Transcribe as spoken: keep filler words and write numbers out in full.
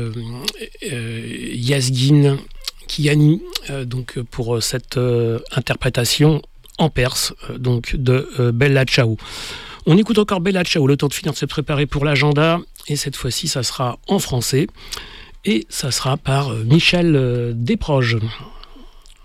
euh, Yazgin Kiani euh, donc pour cette euh, interprétation en perse euh, donc de euh, Bella Ciao. On écoute encore Bella Ciao, le temps de finir de se préparer pour l'agenda, et cette fois-ci ça sera en français et ça sera par euh, Michel euh, Desproges.